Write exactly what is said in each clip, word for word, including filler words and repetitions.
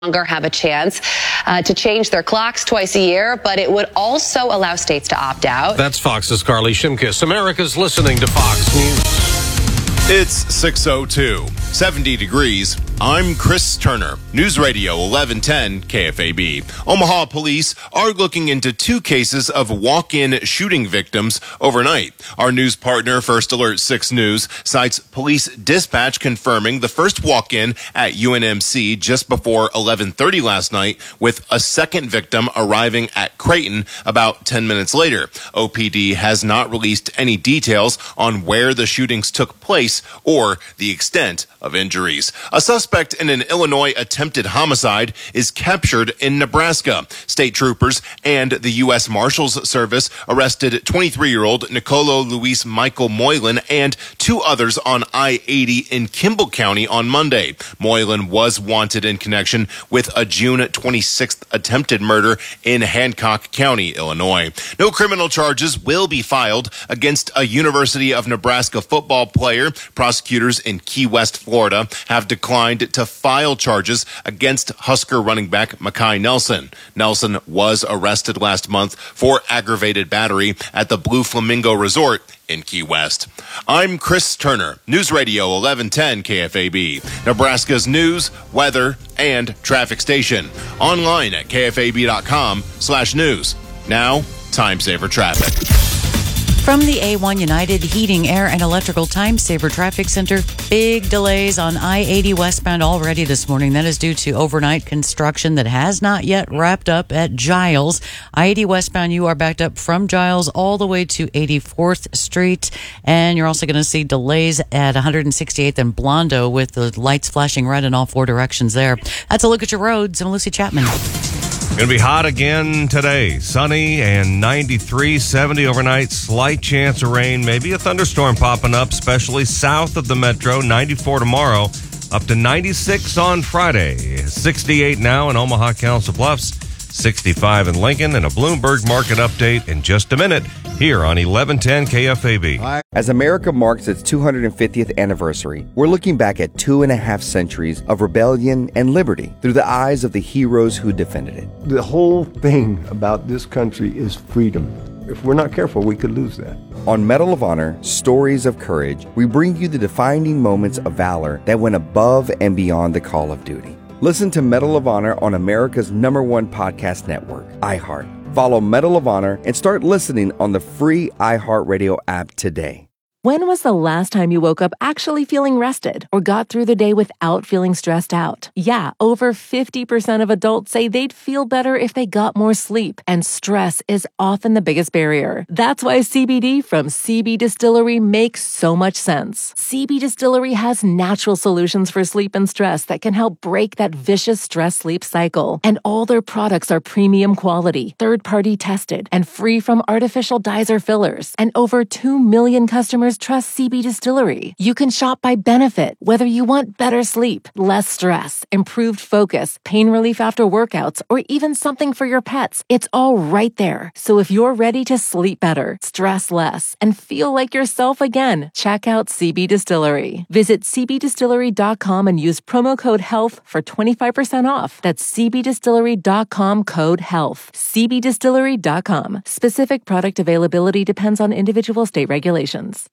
longer have a chance uh, to change their clocks twice a year, but it would also allow states to opt out. That's Fox's Carly Shimkus. America's listening to Fox News. It's six oh two, seventy degrees. I'm Chris Turner, News Radio eleven ten K F A B. Omaha police are looking into two cases of walk-in shooting victims overnight. Our news partner, First Alert six News, cites police dispatch confirming the first walk-in at U N M C just before eleven thirty last night, with a second victim arriving at Creighton about ten minutes later. O P D has not released any details on where the shootings took place or the extent of injuries. A suspect in an Illinois attempted homicide is captured in Nebraska. State troopers and the U S Marshals Service arrested twenty-three-year-old Nicolo Luis Michael Moylan and two others on I eighty in Kimball County on Monday. Moylan was wanted in connection with a June twenty-sixth attempted murder in Hancock County, Illinois. No criminal charges will be filed against a University of Nebraska football player. Prosecutors in Key West, Florida, have declined to file charges against Husker running back Makai Nelson. Nelson was arrested last month for aggravated battery at the Blue Flamingo Resort in Key West. I'm Chris Turner, News Radio eleven ten K F A B, Nebraska's news, weather, and traffic station. Online at K F A B dot com slash news. Now, time saver traffic. From the A one United Heating, Air, and Electrical Time Saver Traffic Center, big delays on I eighty westbound already this morning. That is due to overnight construction that has not yet wrapped up at Giles. I eighty westbound, you are backed up from Giles all the way to eighty-fourth Street. And you're also going to see delays at one hundred sixty-eighth and Blondo with the lights flashing red in all four directions there. That's a look at your roads. I'm Lucy Chapman. Going to be hot again today. Sunny and ninety-three, seventy overnight. Slight chance of rain. Maybe a thunderstorm popping up, especially south of the metro. ninety-four tomorrow. Up to ninety-six on Friday. sixty-eight now in Omaha Council Bluffs. sixty-five in Lincoln. And a Bloomberg market update in just a minute here on eleven ten K F A B. As America marks its two hundred fiftieth anniversary, we're looking back at two and a half centuries of rebellion and liberty through the eyes of the heroes who defended it. The whole thing about this country is freedom. If we're not careful, we could lose that. On Medal of Honor, Stories of Courage, we bring you the defining moments of valor that went above and beyond the call of duty. Listen to Medal of Honor on America's number one podcast network, iHeart. Follow Medal of Honor and start listening on the free iHeartRadio app today. When was the last time you woke up actually feeling rested or got through the day without feeling stressed out? Yeah, over fifty percent of adults say they'd feel better if they got more sleep, and stress is often the biggest barrier. That's why C B D from C B Distillery makes so much sense. C B Distillery has natural solutions for sleep and stress that can help break that vicious stress-sleep cycle. And all their products are premium quality, third-party tested, and free from artificial dyes or fillers. And over two million customers trust C B Distillery. You can shop by benefit, whether you want better sleep, less stress, improved focus, pain relief after workouts, or even something for your pets. It's all right there. So if you're ready to sleep better, stress less, and feel like yourself again, check out C B Distillery. Visit C B distillery dot com and use promo code HEALTH for twenty-five percent off. That's C B distillery dot com code HEALTH. C B distillery dot com. Specific product availability depends on individual state regulations.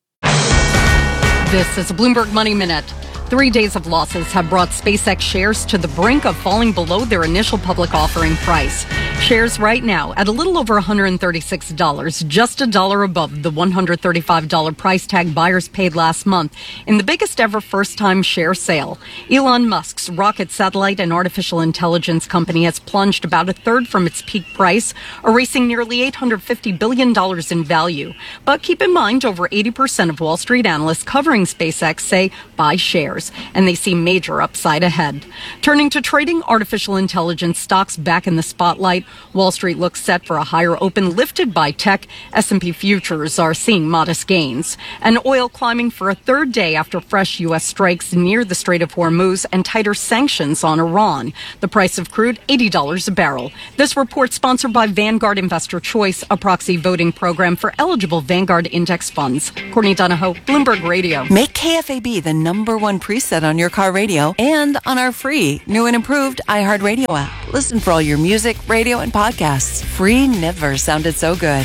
This is a Bloomberg Money Minute. Three days of losses have brought SpaceX shares to the brink of falling below their initial public offering price. Shares right now at a little over one hundred thirty-six dollars, just a dollar above the one hundred thirty-five dollars price tag buyers paid last month in the biggest ever first-time share sale. Elon Musk's rocket satellite and artificial intelligence company has plunged about a third from its peak price, erasing nearly eight hundred fifty billion dollars in value. But keep in mind, over eighty percent of Wall Street analysts covering SpaceX say buy shares, and they see major upside ahead. Turning to trading, artificial intelligence stocks back in the spotlight. Wall Street looks set for a higher open lifted by tech. S and P futures are seeing modest gains. And oil climbing for a third day after fresh U S strikes near the Strait of Hormuz and tighter sanctions on Iran. The price of crude, eighty dollars a barrel. This report sponsored by Vanguard Investor Choice, a proxy voting program for eligible Vanguard index funds. Courtney Donahoe, Bloomberg Radio. Make K F A B the number one preset on your car radio and on our free, new and improved iHeartRadio app. Listen for all your music, radio, and podcasts. Free never sounded so good.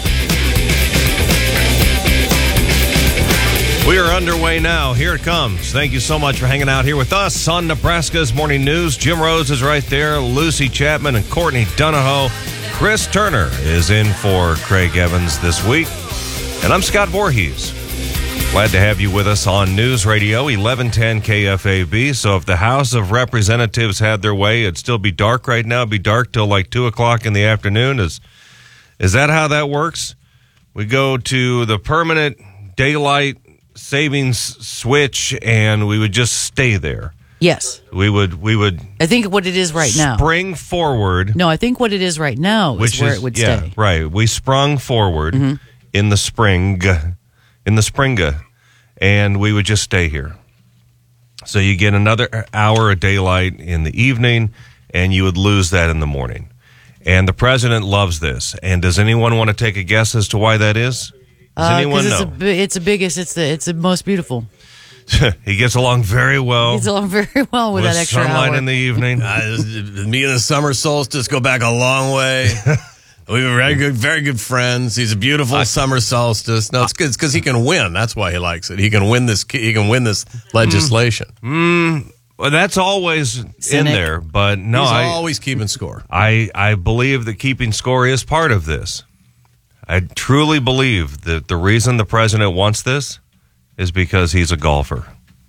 We are underway now. Here it comes. Thank you so much for hanging out here with us on Nebraska's Morning News. Jim Rose is right there, Lucy Chapman and Courtney Donahoe. Chris Turner is in for Craig Evans this week. And I'm Scott Voorhees. Glad to have you with us on News Radio eleven ten K F A B. So if the House of Representatives had their way, it'd still be dark right now. It'd be dark till like two o'clock in the afternoon. Is, is that how that works? We go to the permanent daylight savings switch, and we would just stay there. Yes. We would we would I think what it is right now. Spring forward. No, I think what it is right now which is where is, it would yeah, stay. Right. We sprung forward mm-hmm. in the spring in the springa, and we would just stay here. So you get another hour of daylight in the evening, and you would lose that in the morning. And the president loves this. And does anyone want to take a guess as to why that is? Does uh, anyone it's know? A, bi- it's the biggest. It's the it's the most beautiful. He gets along very well. He gets along very well with, with that extra sunlight hour. in the evening. Uh, me and the summer solstice go back a long way. We were very good, very good friends. He's a beautiful I, summer solstice. No, it's because he can win. That's why he likes it. He can win this. He can win this legislation. Mm, mm, well, that's always Cynic. in there, but no, he's I, always keeping score. I I believe that keeping score is part of this. I truly believe that the reason the president wants this is because he's a golfer.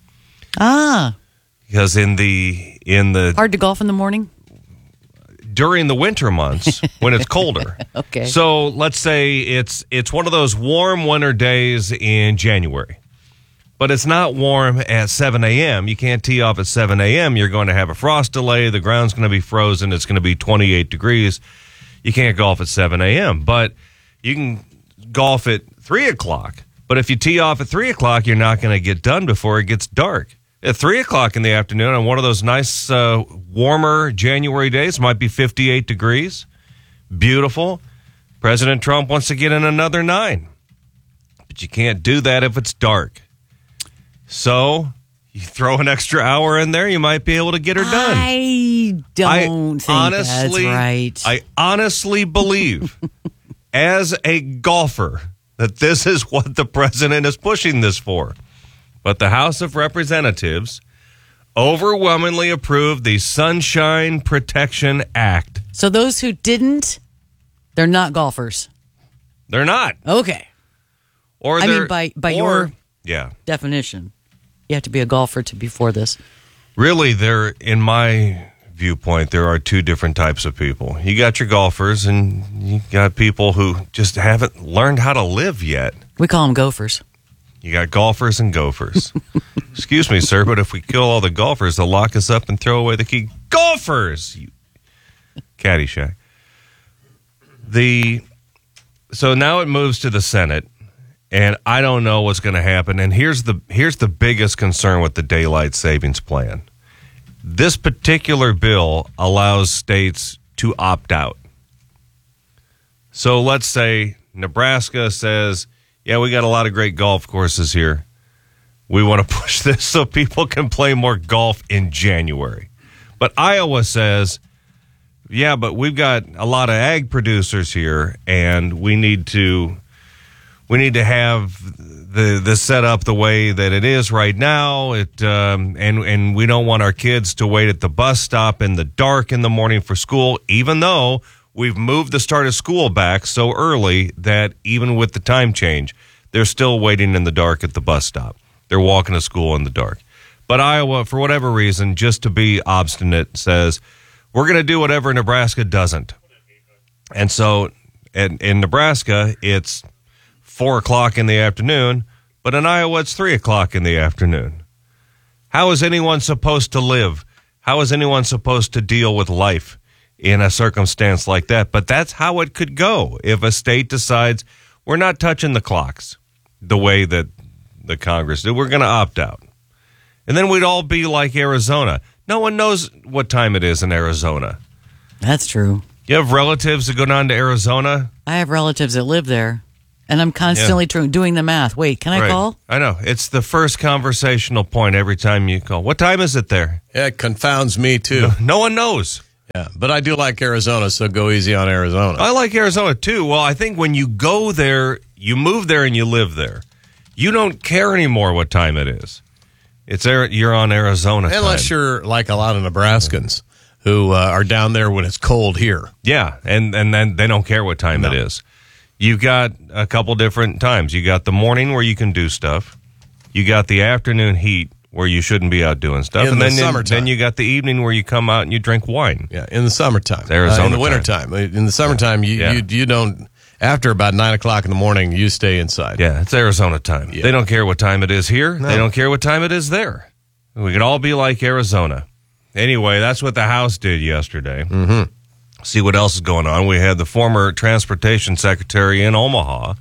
Ah. Because in the in the hard to golf in the morning? During the winter months when it's colder. Okay. So let's say it's it's one of those warm winter days in January. But it's not warm at seven a.m. You can't tee off at seven a.m. You're going to have a frost delay. The ground's going to be frozen. It's going to be twenty-eight degrees. You can't golf at seven a.m. But you can golf at three o'clock. But if you tee off at three o'clock, you're not going to get done before it gets dark. At three o'clock in the afternoon on one of those nice, uh, warmer January days, might be fifty-eight degrees. Beautiful. President Trump wants to get in another nine. But you can't do that if it's dark. So you throw an extra hour in there, you might be able to get her done. I don't I think honestly, that's right. I honestly believe, as a golfer, that this is what the president is pushing this for. But the House of Representatives overwhelmingly approved the Sunshine Protection Act. So those who didn't, they're not golfers. They're not. Okay. Or I they're, mean, by, by or, your yeah. definition, you have to be a golfer to be for this. Really, there, in my viewpoint, there are two different types of people. You got your golfers, and you got people who just haven't learned how to live yet. We call them gophers. You got golfers and gophers. Excuse me, sir, but if we kill all the golfers, they'll lock us up and throw away the key. Golfers! You Caddyshack. The, so now it moves to the Senate, and I don't know what's going to happen. And here's the here's the biggest concern with the daylight savings plan. This particular bill allows states to opt out. So let's say Nebraska says, yeah, we got a lot of great golf courses here. We want to push this so people can play more golf in January. But Iowa says, yeah, but we've got a lot of ag producers here, and we need to we need to have the the setup the way that it is right now. It um, and and we don't want our kids to wait at the bus stop in the dark in the morning for school, even though we've moved the start of school back so early that even with the time change, they're still waiting in the dark at the bus stop. They're walking to school in the dark. But Iowa, for whatever reason, just to be obstinate, says, we're going to do whatever Nebraska doesn't. And so in, in Nebraska, it's four o'clock in the afternoon, but in Iowa, it's three o'clock in the afternoon. How is anyone supposed to live? How is anyone supposed to deal with life in a circumstance like that. But that's how it could go if a state decides we're not touching the clocks the way that the Congress did. We're going to opt out. And then we'd all be like Arizona. No one knows what time it is in Arizona. That's true. You have relatives that go down to Arizona? I have relatives that live there, and I'm constantly Yeah. tr- doing the math. Wait, can I Right. call? I know. It's the first conversational point every time you call. What time is it there? Yeah, it confounds me, too. No, no one knows. Yeah, but I do like Arizona, so go easy on Arizona. I like Arizona, too. Well, I think when you go there, you move there and you live there. You don't care anymore what time it is. It's You're on Arizona time. Unless you're like a lot of Nebraskans who uh, are down there when it's cold here. Yeah, and, and then they don't care what time No. it is. You've got a couple different times. You got the morning where you can do stuff. You got the afternoon heat where you shouldn't be out doing stuff. In and the then, summertime. then you got the evening where you come out and you drink wine. Yeah, in the summertime. It's Arizona uh, in the time. wintertime. In the summertime, you, Yeah. you you don't, after about nine o'clock in the morning, you stay inside. Yeah, it's Arizona time. Yeah. They don't care what time it is here. No. They don't care what time it is there. We could all be like Arizona. Anyway, that's what the House did yesterday. Mm-hmm. See what else is going on. We had the former transportation secretary in Omaha,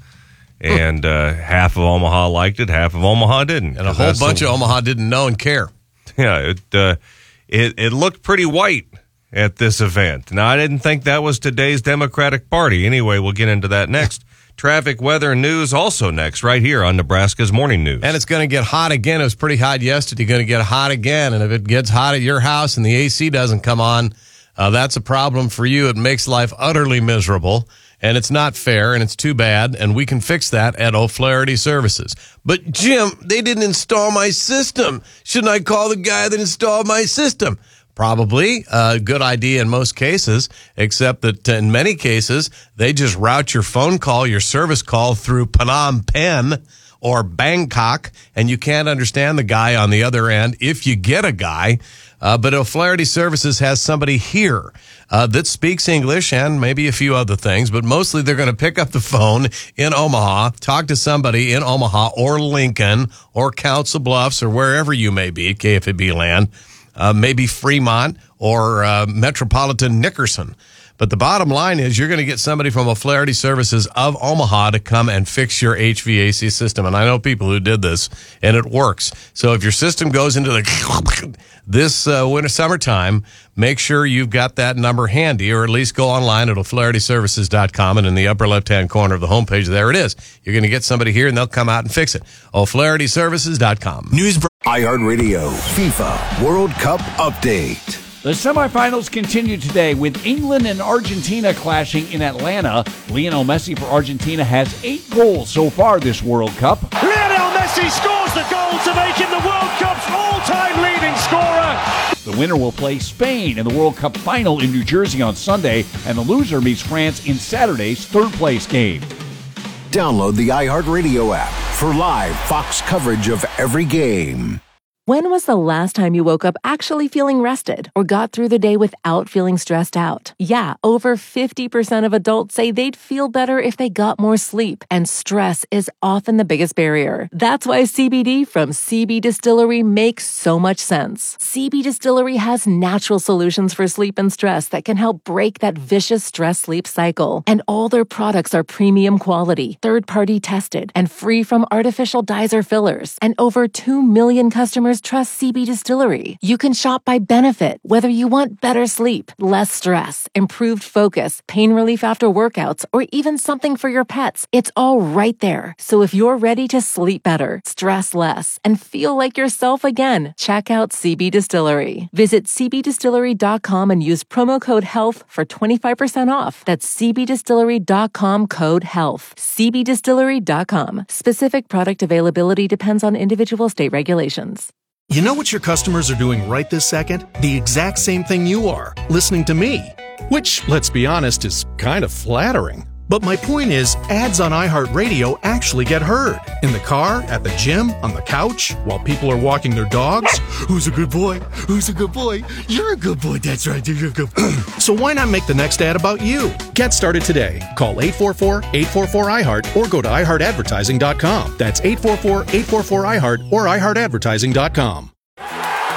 and uh, half of Omaha liked it, half of Omaha didn't. And a whole That's bunch the- of Omaha didn't know and care. Yeah, it, uh, it it looked pretty white at this event. Now, I didn't think that was today's Democratic Party. Anyway, we'll get into that next. Traffic, weather, and news also next, right here on Nebraska's Morning News. And it's going to get hot again. It was pretty hot yesterday. Going to get hot again. And if it gets hot at your house and the A C doesn't come on, uh, that's a problem for you. It makes life utterly miserable. And it's not fair, and it's too bad, and we can fix that at O'Flaherty Services. But, Jim, they didn't install my system. Shouldn't I call the guy that installed my system? Probably a good idea in most cases, except that in many cases, they just route your phone call, your service call through Phnom Penh or Bangkok, and you can't understand the guy on the other end if you get a guy. Uh, but O'Flaherty Services has somebody here uh, that speaks English and maybe a few other things, but mostly they're going to pick up the phone in Omaha, talk to somebody in Omaha or Lincoln or Council Bluffs or wherever you may be, K F A B land, uh, maybe Fremont or uh, Metropolitan Nickerson. But the bottom line is you're going to get somebody from O'Flaherty Services of Omaha to come and fix your H V A C system. And I know people who did this, and it works. So if your system goes into the this uh, winter summertime, make sure you've got that number handy, or at least go online at O'Flaherty Services dot com, and in the upper left-hand corner of the homepage, there it is. You're going to get somebody here, and they'll come out and fix it. O'Flaherty Services dot com. News iHeartRadio FIFA World Cup update. The semifinals continue today with England and Argentina clashing in Atlanta. Lionel Messi for Argentina has eight goals so far this World Cup. Lionel Messi scores the goal to make him the World Cup's all-time leading scorer. The winner will play Spain in the World Cup final in New Jersey on Sunday, and the loser meets France in Saturday's third-place game. Download the iHeartRadio app for live Fox coverage of every game. When was the last time you woke up actually feeling rested or got through the day without feeling stressed out? Yeah, over fifty percent of adults say they'd feel better if they got more sleep, and stress is often the biggest barrier. That's why C B D from C B Distillery makes so much sense. C B Distillery has natural solutions for sleep and stress that can help break that vicious stress-sleep cycle. And all their products are premium quality, third-party tested, and free from artificial dyes or fillers. And over two million customers trust C B Distillery. You can shop by benefit, whether you want better sleep, less stress, improved focus, pain relief after workouts, or even something for your pets. It's all right there. So if you're ready to sleep better, stress less, and feel like yourself again, check out C B Distillery. Visit c b distillery dot com and use promo code HEALTH for twenty-five percent off. That's c b distillery dot com code HEALTH. c b distillery dot com. Specific product availability depends on individual state regulations. You know what your customers are doing right this second? The exact same thing you are, listening to me. Which, let's be honest, is kind of flattering. But my point is, ads on iHeartRadio actually get heard. In the car, at the gym, on the couch, while people are walking their dogs. Who's a good boy? Who's a good boy? You're a good boy, that's right, you're a good boy. So why not make the next ad about you? Get started today. Call eight four four, eight four four, I heart or go to i heart advertising dot com. That's eight four four, eight four four, I heart or i heart advertising dot com.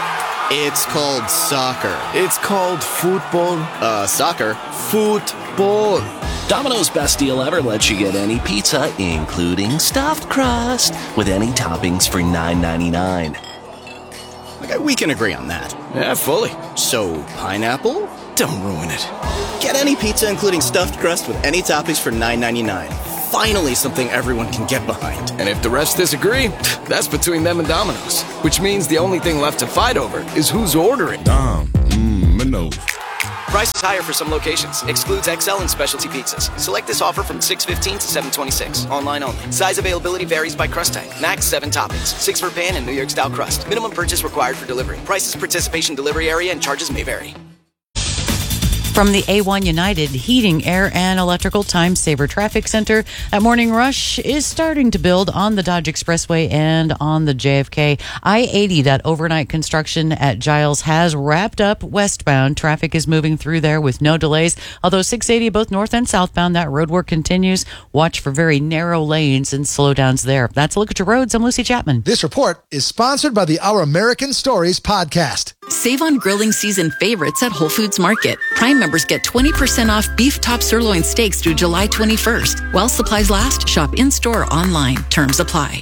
It's called soccer. It's called football. Uh, soccer. Football. Domino's Best Deal Ever lets you get any pizza, including stuffed crust, with any toppings for nine ninety-nine. Okay, we can agree on that. Yeah, fully. So, pineapple? Don't ruin it. Get any pizza, including stuffed crust, with any toppings for nine ninety-nine. Finally, something everyone can get behind. And if the rest disagree, that's between them and Domino's. Which means the only thing left to fight over is who's ordering. Dom, mmm, Minos. Price is higher for some locations. Excludes X L and specialty pizzas. Select this offer from six fifteen to seven twenty-six. Online only. Size availability varies by crust type. Max seven toppings. Six for pan and New York style crust. Minimum purchase required for delivery. Prices, participation, delivery area, and charges may vary. From the A one United Heating, Air, and Electrical Time Saver Traffic Center, a morning rush is starting to build on the Dodge Expressway and on the J F K. I eighty, that overnight construction at Giles has wrapped up westbound. Traffic is moving through there with no delays. Although six eighty, both north and southbound, that road work continues. Watch for very narrow lanes and slowdowns there. That's a look at your roads. I'm Lucy Chapman. This report is sponsored by the Our American Stories podcast. Save on grilling season favorites at Whole Foods Market. Prime members get twenty percent off beef top sirloin steaks through July twenty-first. While supplies last, shop in-store or online. Terms apply.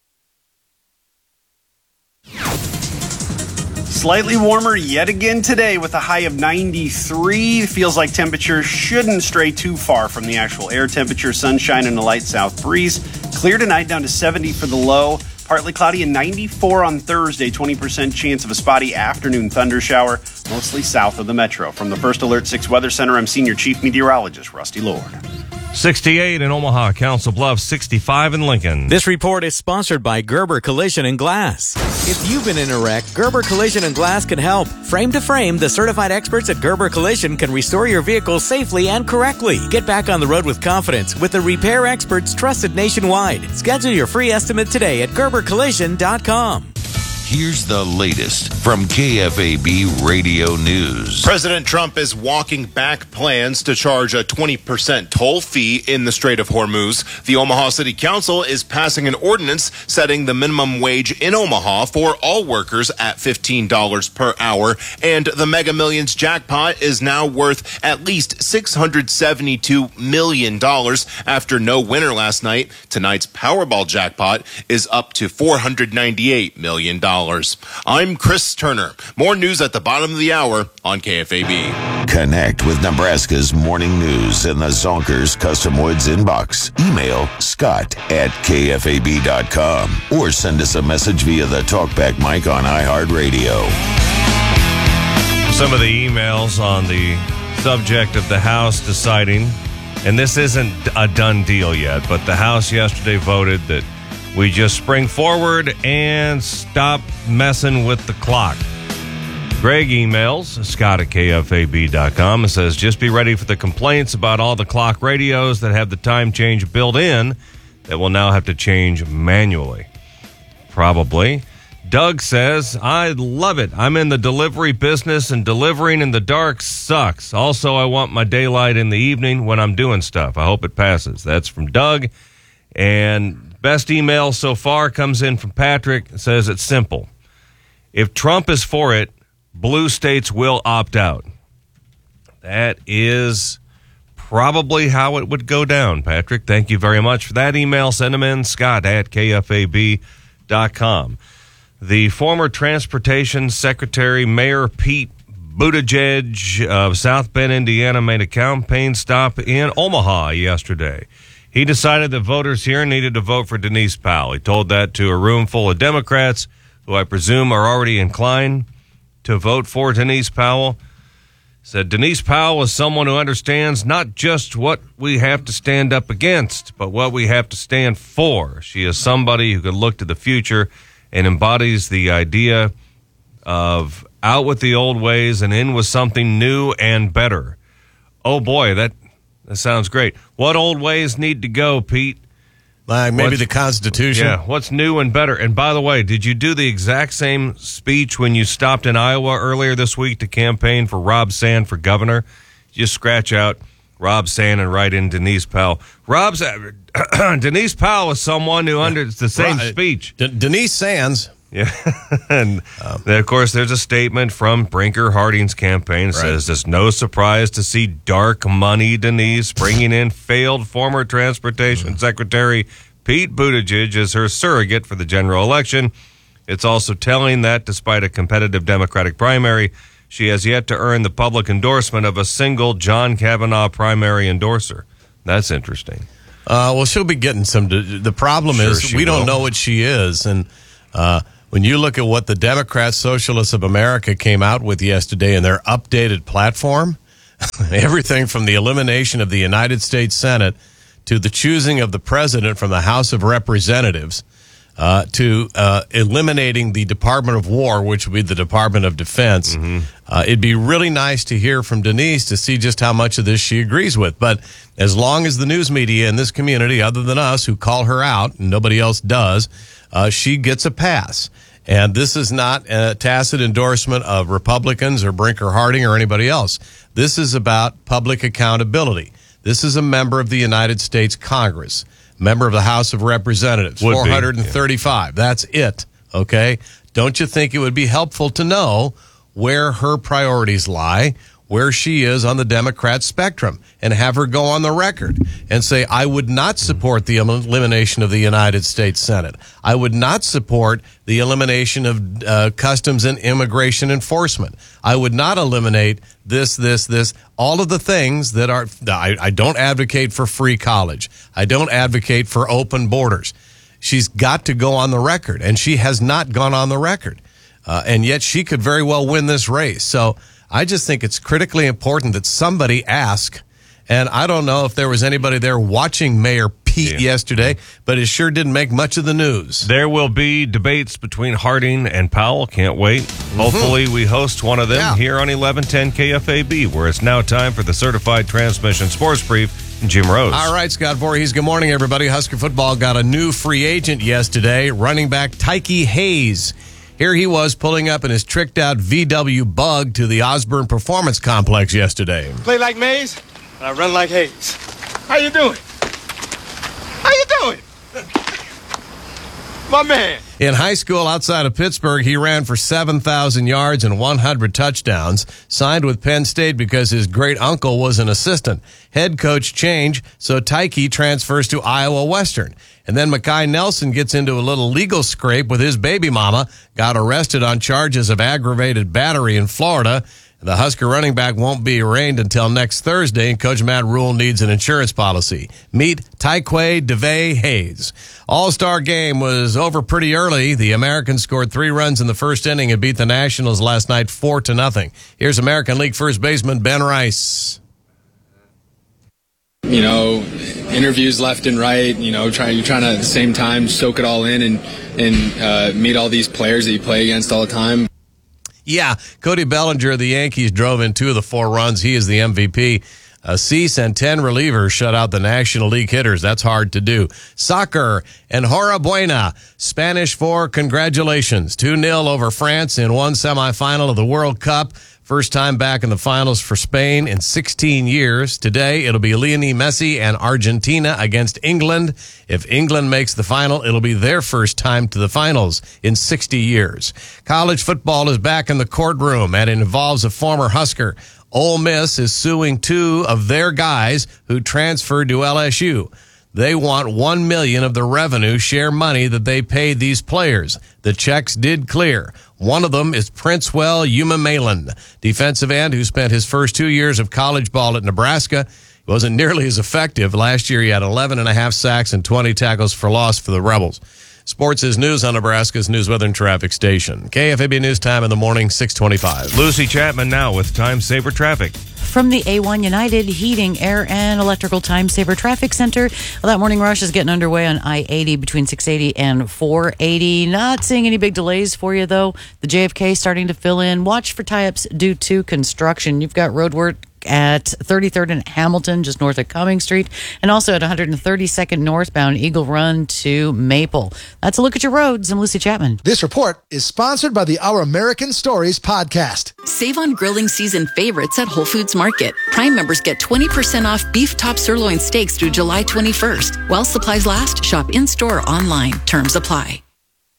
Slightly warmer yet again today with a high of ninety-three. Feels like temperature shouldn't stray too far from the actual air temperature. Sunshine and a light south breeze. Clear tonight down to seventy for the low. Partly cloudy and ninety-four on Thursday. twenty percent chance of a spotty afternoon thunder shower, mostly south of the metro. From the First Alert six Weather Center, I'm Senior Chief Meteorologist Rusty Lord. sixty-eight in Omaha, Council Bluffs, sixty-five in Lincoln. This report is sponsored by Gerber Collision and Glass. If you've been in a wreck, Gerber Collision and Glass can help. Frame to frame, the certified experts at Gerber Collision can restore your vehicle safely and correctly. Get back on the road with confidence with the repair experts trusted nationwide. Schedule your free estimate today at gerber collision dot com. Here's the latest from K F A B Radio News. President Trump is walking back plans to charge a twenty percent toll fee in the Strait of Hormuz. The Omaha City Council is passing an ordinance setting the minimum wage in Omaha for all workers at fifteen dollars per hour. And the Mega Millions jackpot is now worth at least six hundred seventy-two million dollars after no winner last night. Tonight's Powerball jackpot is up to four hundred ninety-eight million dollars. I'm Chris Turner. More news at the bottom of the hour on K F A B. Connect with Nebraska's morning news in the Zonkers Custom Woods inbox. Email Scott at K F A B dot com or send us a message via the TalkBack mic on iHeartRadio. Some of the emails on the subject of the House deciding, and this isn't a done deal yet, but the House yesterday voted that we just spring forward and stop messing with the clock. Greg emails Scott at K F A B dot com and says, just be ready for the complaints about all the clock radios that have the time change built in that will now have to change manually. Probably. Doug says, I love it. I'm in the delivery business and delivering in the dark sucks. Also, I want my daylight in the evening when I'm doing stuff. I hope it passes. That's from Doug. And best email so far comes in from Patrick. It says it's simple. If Trump is for it, blue states will opt out. That is probably how it would go down, Patrick. Thank you very much for that email. Send them in, Scott at K F A B dot com. The former Transportation Secretary, Mayor Pete Buttigieg of South Bend, Indiana, made a campaign stop in Omaha yesterday. He decided that voters here needed to vote for Denise Powell. He told that to a room full of Democrats, who I presume are already inclined to vote for Denise Powell. Said Denise Powell is someone who understands not just what we have to stand up against, but what we have to stand for. She is somebody who can look to the future and embodies the idea of out with the old ways and in with something new and better. Oh, boy, that... That sounds great. What old ways need to go, Pete? Like maybe what's, the Constitution. Yeah, what's new and better? And by the way, did you do the exact same speech when you stopped in Iowa earlier this week to campaign for Rob Sand for governor? Just scratch out Rob Sand and write in Denise Powell. Rob's Denise Powell is someone who under the same right. speech. D- Denise Sands. Yeah. And um, of course, there's a statement from Brinker Harding's campaign that Right. says it's no surprise to see dark money, Denise, bringing in failed former Transportation Mm-hmm. Secretary Pete Buttigieg as her surrogate for the general election. It's also telling that despite a competitive Democratic primary, she has yet to earn the public endorsement of a single John Kavanaugh primary endorser. That's interesting. Uh, well, she'll be getting some. The problem Sure is she we don't will. know what she is. And uh, when you look at what the Democrat Socialists of America came out with yesterday in their updated platform, everything from the elimination of the United States Senate to the choosing of the president from the House of Representatives, uh, to uh, eliminating the Department of War, which would be the Department of Defense. Mm-hmm. Uh, it'd be really nice to hear from Denise to see just how much of this she agrees with. But as long as the news media in this community, other than us who call her out, and nobody else does, uh, she gets a pass. And this is not a tacit endorsement of Republicans or Brinker Harding or anybody else. This is about public accountability. This is a member of the United States Congress, member of the House of Representatives, Would be, four hundred thirty-five. Yeah. That's it, okay? Don't you think it would be helpful to know where her priorities lie, where she is on the Democrat spectrum, and have her go on the record and say, I would not support the elimination of the United States Senate. I would not support the elimination of uh, customs and immigration enforcement. I would not eliminate this, this, this, all of the things that are, I, I don't advocate for free college. I don't advocate for open borders. She's got to go on the record, and she has not gone on the record. Uh, and yet she could very well win this race. So I just think it's critically important that somebody ask. And I don't know if there was anybody there watching Mayor Pete Yeah. yesterday, but it sure didn't make much of the news. There will be debates between Harding and Powell. Can't wait. Hopefully we host one of them Yeah. here on eleven ten K F A B, where it's now time for the Certified Transmission Sports Brief. Jim Rose. All right, Scott Voorhees. Good morning, everybody. Husker football got a new free agent yesterday, running back Tyke Hayes. Here he was pulling up in his tricked-out V W Bug to the Osborne Performance Complex yesterday. Play like Mays, and I run like Hayes. How you doing? How you doing? My man. In high school outside of Pittsburgh, he ran for seven thousand yards and one hundred touchdowns. Signed with Penn State because his great uncle was an assistant. Head coach change, so Tyke transfers to Iowa Western. And then Mekhi Nelson gets into a little legal scrape with his baby mama, got arrested on charges of aggravated battery in Florida. The Husker running back won't be arraigned until next Thursday, and Coach Matt Rule needs an insurance policy. Meet Tyke DeVay Hayes. All-Star game was over pretty early. The Americans scored three runs in the first inning and beat the Nationals last night four to nothing. Here's American League first baseman Ben Rice. You know, interviews left and right, you know, trying you're trying to at the same time soak it all in and, and uh, meet all these players that you play against all the time. Yeah, Cody Bellinger of the Yankees drove in two of the four runs. He is the M V P. Uh, Cease and ten relievers shut out the National League hitters. That's hard to do. Soccer and Enhorabuena. Spanish for congratulations. two nil over France in one semifinal of the World Cup. First time back in the finals for Spain in sixteen years. Today, it'll be Lionel Messi and Argentina against England. If England makes the final, it'll be their first time to the finals in sixty years. College football is back in the courtroom, and it involves a former Husker. Ole Miss is suing two of their guys who transferred to L S U. They want one million dollars of the revenue share money that they paid these players. The checks did clear. One of them is Princewell Umamalin, defensive end who spent his first two years of college ball at Nebraska. He wasn't nearly as effective. Last year, he had eleven and a half sacks and twenty tackles for loss for the Rebels. Sports is news on Nebraska's News, Weather, and Traffic Station. K F A B News Time in the morning, six twenty-five. Lucy Chapman now with Time Saver Traffic. From the A one United Heating, Air, and Electrical Time Saver Traffic Center. Well, that morning rush is getting underway on I eighty between six eighty and four eighty. Not seeing any big delays for you, though. The J F K starting to fill in. Watch for tie-ups due to construction. You've got road work at thirty-third and Hamilton, just north of Cummings Street, and also at one hundred thirty-second northbound Eagle Run to Maple. That's a look at your roads. I'm Lucy Chapman. This report is sponsored by the Our American Stories podcast. Save on grilling season favorites at Whole Foods Market. Prime members get twenty percent off beef top sirloin steaks through July twenty-first. While supplies last, shop in-store or online. Terms apply.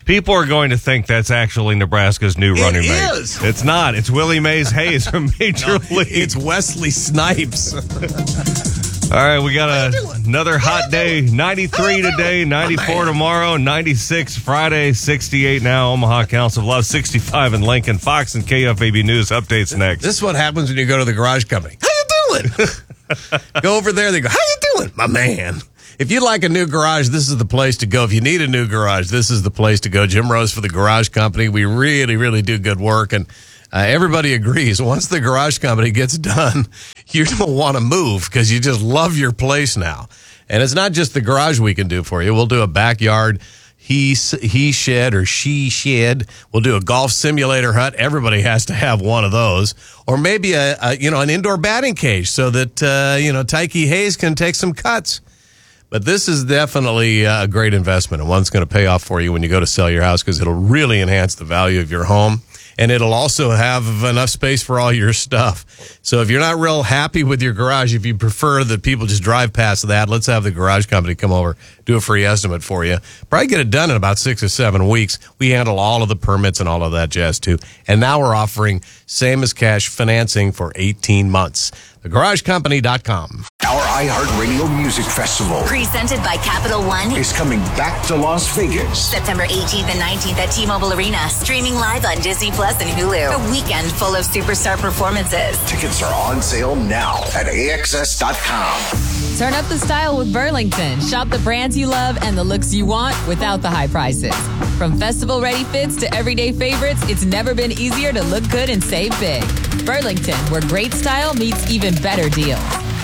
People are going to think that's actually Nebraska's new It running mate. is. It's not. It's Willie Mays Hayes from Major No, League. It's Wesley Snipes. All right, we got a, another hot day. ninety-three today, ninety-four tomorrow, ninety-six Friday, sixty-eight now. Omaha Council of Love, sixty-five in Lincoln. Fox and K F A B News updates next. This is what happens when you go to the garage company. How you doing? Go over there. They go, how you doing, my man? If you'd like a new garage, this is the place to go. If you need a new garage, this is the place to go. Jim Rose for the Garage Company. We really, really do good work, and uh, everybody agrees. Once the garage company gets done, you don't want to move because you just love your place now. And it's not just the garage we can do for you. We'll do a backyard he he shed or she shed. We'll do a golf simulator hut. Everybody has to have one of those, or maybe a, a you know an indoor batting cage so that uh, you know Tyke Hayes can take some cuts. But this is definitely a great investment, and one's going to pay off for you when you go to sell your house because it'll really enhance the value of your home, and it'll also have enough space for all your stuff. So if you're not real happy with your garage, if you prefer that people just drive past that, let's have the garage company come over, do a free estimate for you. Probably get it done in about six or seven weeks. We handle all of the permits and all of that jazz, too. And now we're offering same as cash financing for eighteen months. the garage company dot com. Our iHeartRadio Music Festival, presented by Capital One, is coming back to Las Vegas. September eighteenth and nineteenth at T-Mobile Arena, streaming live on Disney Plus and Hulu. A weekend full of superstar performances. Tickets are on sale now at A X S dot com. Turn up the style with Burlington. Shop the brands you love and the looks you want without the high prices. From festival-ready fits to everyday favorites, it's never been easier to look good and save big. Burlington, where great style meets even better deals.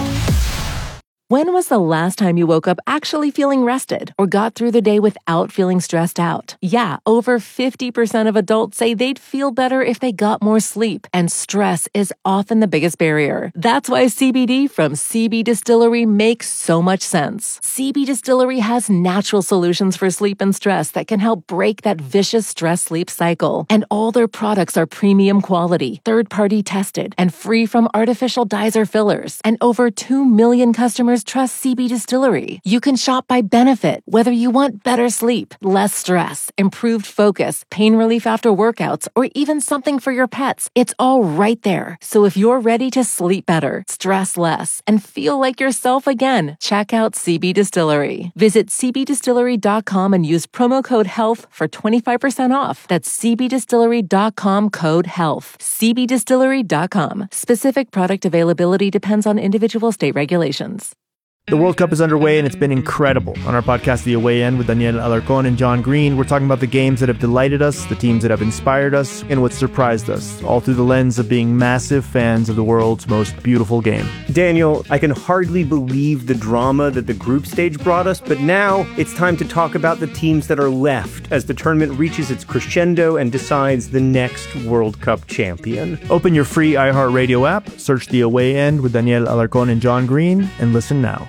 When was the last time you woke up actually feeling rested or got through the day without feeling stressed out? Yeah, over fifty percent of adults say they'd feel better if they got more sleep, and stress is often the biggest barrier. That's why C B D from C B Distillery makes so much sense. C B Distillery has natural solutions for sleep and stress that can help break that vicious stress-sleep cycle. And all their products are premium quality, third-party tested, and free from artificial dyes or fillers. And over two million customers trust C B Distillery. You can shop by benefit, whether you want better sleep, less stress, improved focus, pain relief after workouts, or even something for your pets. It's all right there. So if you're ready to sleep better, stress less, and feel like yourself again, check out C B Distillery. Visit C B distillery dot com and use promo code HEALTH for twenty-five percent off. That's C B distillery dot com code HEALTH. C B distillery dot com. Specific product availability depends on individual state regulations. The World Cup is underway and it's been incredible. On our podcast, The Away End, with Daniel Alarcon and John Green, we're talking about the games that have delighted us, the teams that have inspired us, and what surprised us, all through the lens of being massive fans of the world's most beautiful game. Daniel, I can hardly believe the drama that the group stage brought us, but now it's time to talk about the teams that are left as the tournament reaches its crescendo and decides the next World Cup champion. Open your free iHeartRadio app, search The Away End with Daniel Alarcon and John Green, and listen now.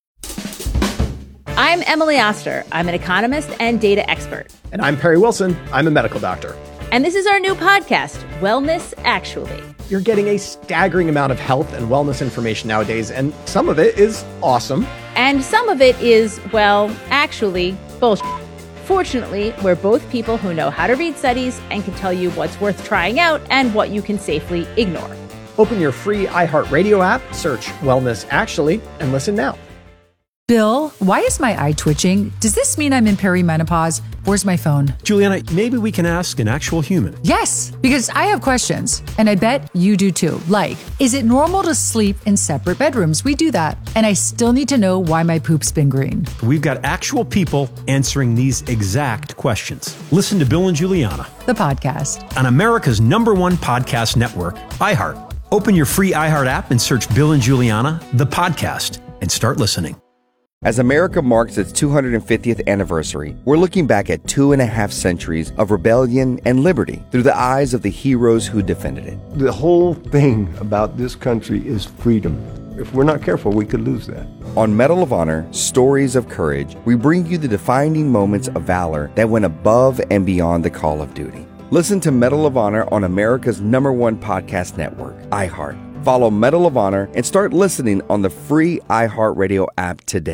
I'm Emily Oster. I'm an economist and data expert. And I'm Perry Wilson. I'm a medical doctor. And this is our new podcast, Wellness Actually. You're getting a staggering amount of health and wellness information nowadays, and some of it is awesome. And some of it is, well, actually, bullshit. Fortunately, we're both people who know how to read studies and can tell you what's worth trying out and what you can safely ignore. Open your free iHeartRadio app, search Wellness Actually, and listen now. Bill, why is my eye twitching? Does this mean I'm in perimenopause? Where's my phone? Juliana, maybe we can ask an actual human. Yes, because I have questions, and I bet you do too. Like, is it normal to sleep in separate bedrooms? We do that. And I still need to know why my poop's been green. We've got actual people answering these exact questions. Listen to Bill and Juliana, the podcast, on America's number one podcast network, iHeart. Open your free iHeart app and search Bill and Juliana, the podcast, and start listening. As America marks its two hundred fiftieth anniversary, we're looking back at two and a half centuries of rebellion and liberty through the eyes of the heroes who defended it. The whole thing about this country is freedom. If we're not careful, we could lose that. On Medal of Honor, Stories of Courage, we bring you the defining moments of valor that went above and beyond the call of duty. Listen to Medal of Honor on America's number one podcast network, iHeart. Follow Medal of Honor and start listening on the free iHeartRadio app today.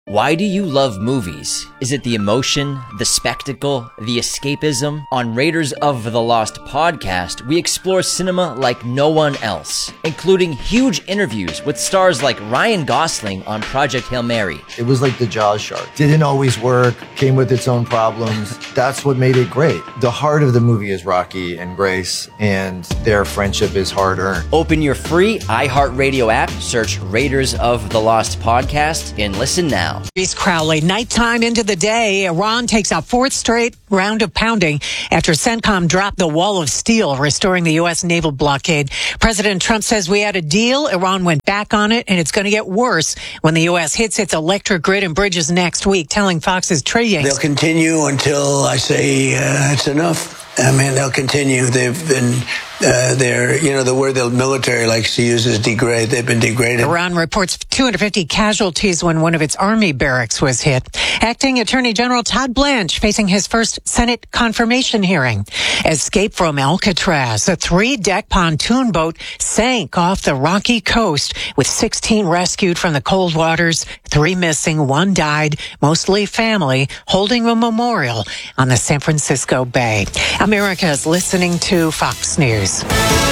Why do you love movies? Is it the emotion, the spectacle, the escapism? On Raiders of the Lost podcast, we explore cinema like no one else, including huge interviews with stars like Ryan Gosling on Project Hail Mary. It was like the Jaws shark. Didn't always work, came with its own problems. That's what made it great. The heart of the movie is Rocky and Grace, and their friendship is hard-earned. Open your free iHeartRadio app, search Raiders of the Lost podcast, and listen now. East Crowley, nighttime into the day, Iran takes a fourth straight round of pounding after CENTCOM dropped the wall of steel, restoring the U S naval blockade. President Trump says we had a deal. Iran went back on it, and it's going to get worse when the U S hits its electric grid and bridges next week, telling Fox's Trey Yanks. They'll continue until I say uh, it's enough. I mean, they'll continue. They've been, uh, they're, you know, the word the military likes to use is degrade. They've been degraded. Iran reports two hundred fifty casualties when one of its army barracks was hit. Acting Attorney General Todd Blanche facing his first Senate confirmation hearing. Escape from Alcatraz. A three-deck pontoon boat sank off the rocky coast with sixteen rescued from the cold waters, three missing, one died, mostly family, holding a memorial on the San Francisco Bay. America is listening to Fox News. If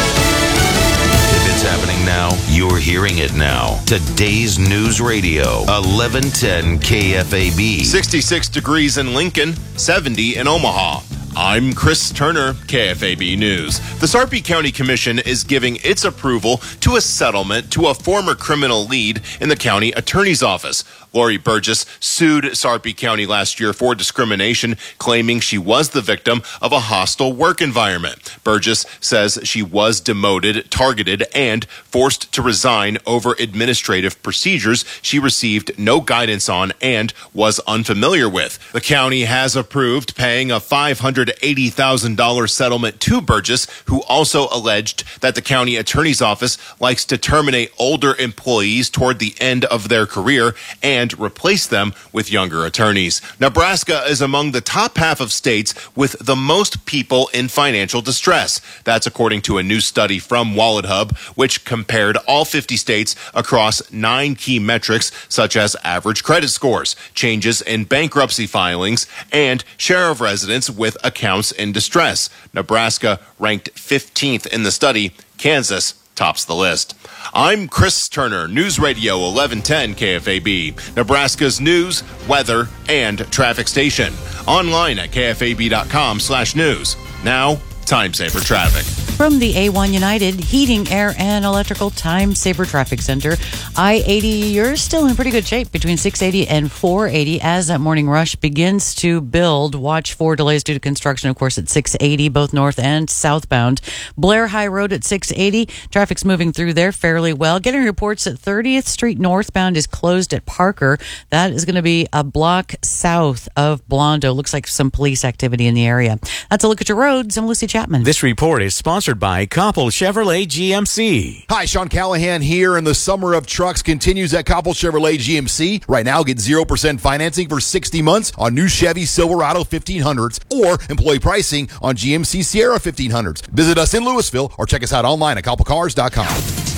it's happening now, you're hearing it now. Today's News Radio, eleven ten K F A B. sixty-six degrees in Lincoln, seventy in Omaha. I'm Chris Turner, K F A B News. The Sarpy County Commission is giving its approval to a settlement to a former criminal lead in the county attorney's office. Lori Burgess sued Sarpy County last year for discrimination, claiming she was the victim of a hostile work environment. Burgess says she was demoted, targeted, and forced to resign over administrative procedures she received no guidance on and was unfamiliar with. The county has approved paying a five hundred eighty thousand dollars settlement to Burgess, who also alleged that the county attorney's office likes to terminate older employees toward the end of their career and and replace them with younger attorneys. Nebraska is among the top half of states with the most people in financial distress. That's according to a new study from WalletHub, which compared all fifty states across nine key metrics, such as average credit scores, changes in bankruptcy filings, and share of residents with accounts in distress. Nebraska ranked fifteenth in the study. Kansas tops the list. I'm Chris Turner, News Radio eleven ten K F A B, Nebraska's news, weather, and traffic station. Online at K F A B dot com slash news. Now, time saver traffic. From the A one United Heating, Air, and Electrical Time Saver Traffic Center, I eighty, you're still in pretty good shape between six eighty and four eighty as that morning rush begins to build. Watch for delays due to construction, of course, at six eighty, both north and southbound. Blair High Road at six eighty. Traffic's moving through there fairly well. Getting reports that thirtieth Street northbound is closed at Parker. That is going to be a block south of Blondo. Looks like some police activity in the area. That's a look at your roads. I'm Lucy Chapman. This report is sponsored by Koppel Chevrolet G M C. Hi, Sean Callahan here, and the summer of trucks continues at Koppel Chevrolet G M C. Right now, get zero percent financing for sixty months on new Chevy Silverado fifteen hundreds or employee pricing on G M C Sierra fifteen hundreds. Visit us in Louisville or check us out online at koppel cars dot com.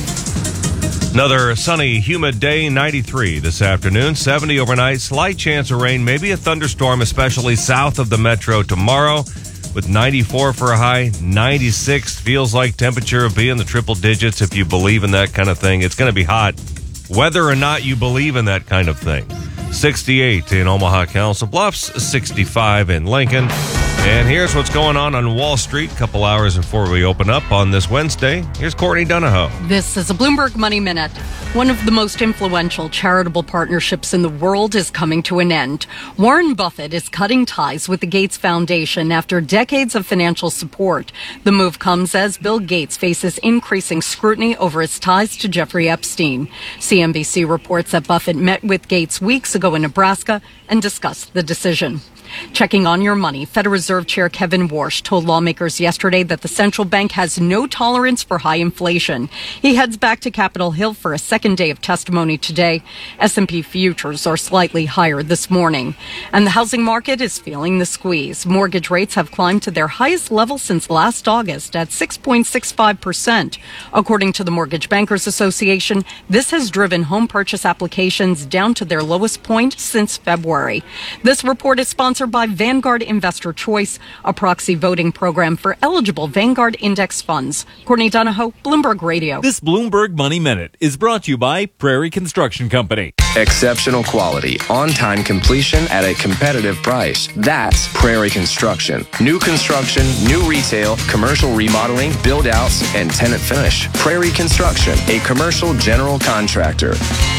Another sunny, humid day, ninety-three this afternoon, seventy overnight, slight chance of rain, maybe a thunderstorm, especially south of the metro tomorrow. With ninety-four for a high, ninety-six feels like temperature will be in the triple digits if you believe in that kind of thing. It's going to be hot, whether or not you believe in that kind of thing. sixty-eight in Omaha Council Bluffs, sixty-five in Lincoln. And here's what's going on on Wall Street a couple hours before we open up on this Wednesday. Here's Courtney Donahoe. This is a Bloomberg Money Minute. One of the most influential charitable partnerships in the world is coming to an end. Warren Buffett is cutting ties with the Gates Foundation after decades of financial support. The move comes as Bill Gates faces increasing scrutiny over his ties to Jeffrey Epstein. C N B C reports that Buffett met with Gates weeks ago in Nebraska and discussed the decision. Checking on your money, Federal Reserve Chair Kevin Warsh told lawmakers yesterday that the central bank has no tolerance for high inflation. He heads back to Capitol Hill for a second day of testimony today. S and P futures are slightly higher this morning. And the housing market is feeling the squeeze. Mortgage rates have climbed to their highest level since last August at six point six five percent. According to the Mortgage Bankers Association, this has driven home purchase applications down to their lowest point since February. This report is sponsored by Vanguard Investor Choice, a proxy voting program for eligible Vanguard index funds. Courtney Donahoe, Bloomberg Radio. This Bloomberg Money Minute is brought to you by Prairie Construction Company. Exceptional quality, on-time completion at a competitive price. That's Prairie Construction. New construction, new retail, commercial remodeling, build-outs, and tenant finish. Prairie Construction, a commercial general contractor.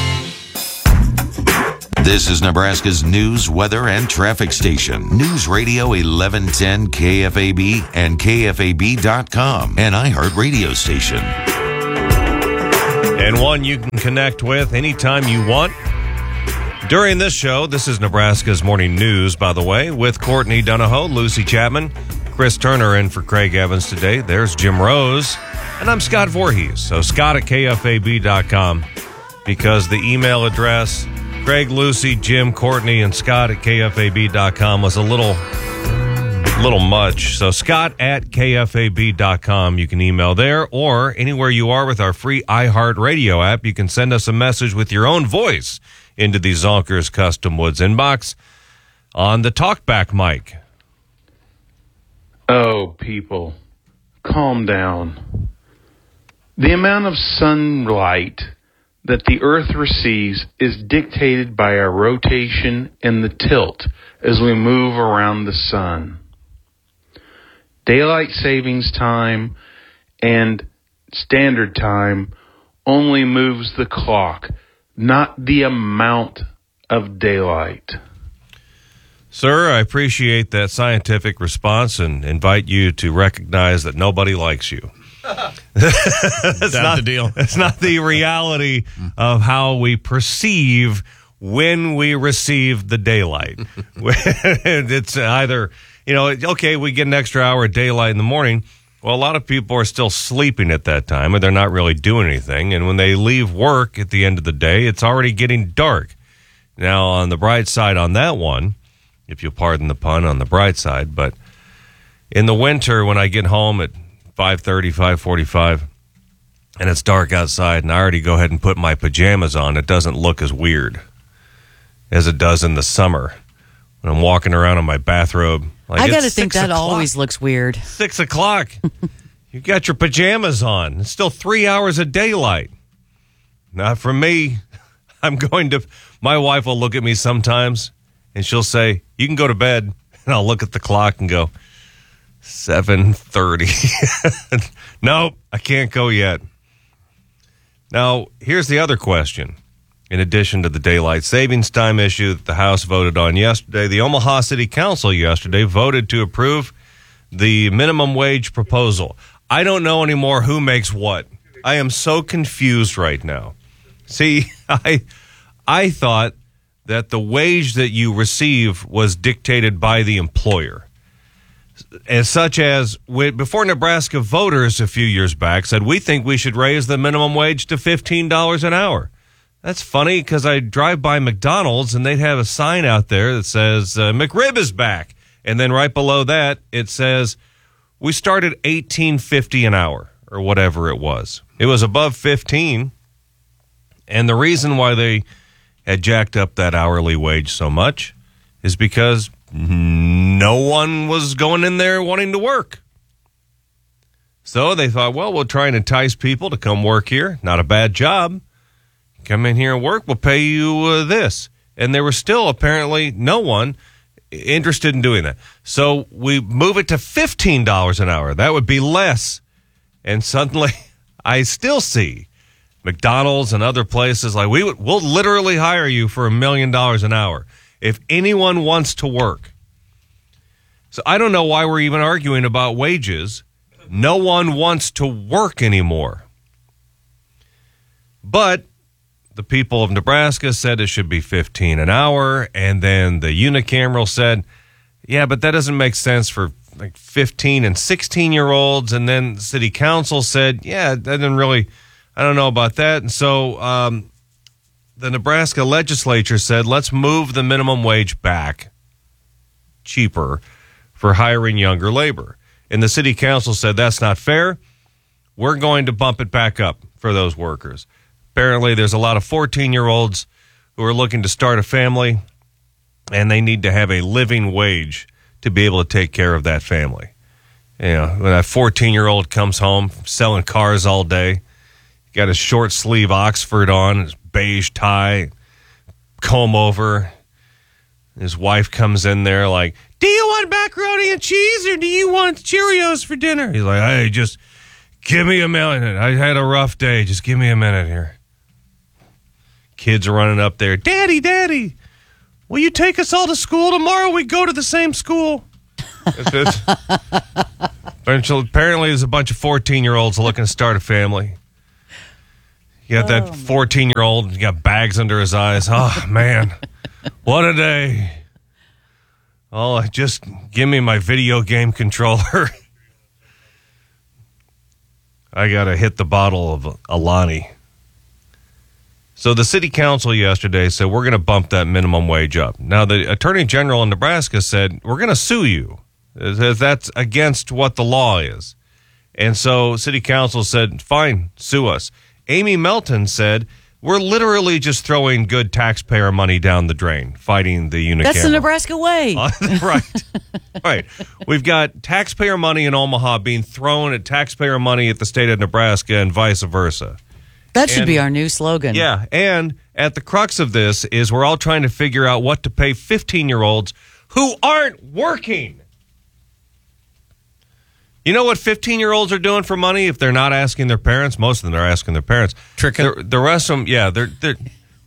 This is Nebraska's news, weather, and traffic station. News Radio eleven ten K F A B and K F A B dot com, an iHeart radio station. And one you can connect with anytime you want. During this show, this is Nebraska's Morning News, by the way, with Courtney Donahoe, Lucy Chapman, Chris Turner in for Craig Evans today. There's Jim Rose, and I'm Scott Voorhees. So Scott at K F A B dot com, because the email address Craig, Lucy, Jim, Courtney, and Scott at K F A B dot com was a little, little much. So Scott at K F A B dot com, you can email there, or anywhere you are with our free iHeart Radio app, you can send us a message with your own voice into the Zonkers Custom Woods inbox on the talkback mic. Oh, people, calm down. The amount of sunlight that the Earth receives is dictated by our rotation and the tilt as we move around the sun. Daylight savings time and standard time only moves the clock, not the amount of daylight. Sir, I appreciate that scientific response and invite you to recognize that nobody likes you. That's not the deal. That's not the reality of how we perceive when we receive the daylight. It's either, you know, okay, we get an extra hour of daylight in the morning. Well, a lot of people are still sleeping at that time, and they're not really doing anything. And when they leave work at the end of the day, it's already getting dark. Now, on the bright side on that one, if you'll pardon the pun, on the bright side, but in the winter when I get home at five thirty, five forty-five, and it's dark outside, and I already go ahead and put my pajamas on, it doesn't look as weird as it does in the summer when I'm walking around in my bathrobe. Like, I got to think that o'clock. Always looks weird. Six o'clock. You got your pajamas on. It's still three hours of daylight. Not for me. I'm going to, my wife will look at me sometimes, and she'll say, you can go to bed. And I'll look at the clock and go, seven thirty. Nope, I can't go yet. Now, here's the other question. In addition to the daylight savings time issue that the House voted on yesterday, the Omaha City Council yesterday voted to approve the minimum wage proposal. I don't know anymore who makes what. I am so confused right now. See, I I thought that the wage that you receive was dictated by the employer. As such as, before Nebraska voters a few years back said, we think we should raise the minimum wage to fifteen dollars an hour. That's funny because I drive by McDonald's and they'd have a sign out there that says, uh, McRib is back. And then right below that, it says, we start at eighteen fifty an hour or whatever it was. It was above fifteen. And the reason why they had jacked up that hourly wage so much is because no one was going in there wanting to work. So they thought, well, we'll try and entice people to come work here. Not a bad job. Come in here and work, we'll pay you uh, this. And there was still apparently no one interested in doing that. So we move it to fifteen dollars an hour. That would be less. And suddenly I still see McDonald's and other places like, we would, we'll literally hire you for a million dollars an hour if anyone wants to work. So I don't know why we're even arguing about wages. No one wants to work anymore. But the people of Nebraska said it should be fifteen an hour, and then the unicameral said, Yeah, but that doesn't make sense for like fifteen and sixteen year olds. And then city council said, yeah, that didn't really, I don't know about that. And so um, the Nebraska legislature said, let's move the minimum wage back cheaper for hiring younger labor. And the city council said, that's not fair. We're going to bump it back up for those workers. Apparently, there's a lot of fourteen year olds who are looking to start a family, and they need to have a living wage to be able to take care of that family. You know, when that fourteen-year-old comes home selling cars all day, got his short sleeve Oxford on, his beige tie, comb over. His wife comes in there like, do you want macaroni and cheese or do you want Cheerios for dinner? He's like, hey, just give me a minute. I had a rough day. Just give me a minute here. Kids are running up there. Daddy, Daddy, will you take us all to school tomorrow? We go to the same school. It's, it's, apparently, there's a bunch of fourteen-year-olds looking to start a family. You got that fourteen-year-old, you got bags under his eyes. Oh, man, what a day. Oh, just give me my video game controller. I got to hit the bottle of Alani. So the city council yesterday said, we're going to bump that minimum wage up. Now, the attorney general in Nebraska said, we're going to sue you. That's against what the law is. And so city council said, fine, sue us. Amy Melton said, we're literally just throwing good taxpayer money down the drain, fighting the unicameral. That's the Nebraska way. Uh, right. Right. We've got taxpayer money in Omaha being thrown at taxpayer money at the state of Nebraska and vice versa. That should and, be our new slogan. Yeah, and at the crux of this is we're all trying to figure out what to pay fifteen-year-olds who aren't working. You know what fifteen-year-olds are doing for money if they're not asking their parents? Most of them are asking their parents. Tricking? The rest of them, yeah, they're... they're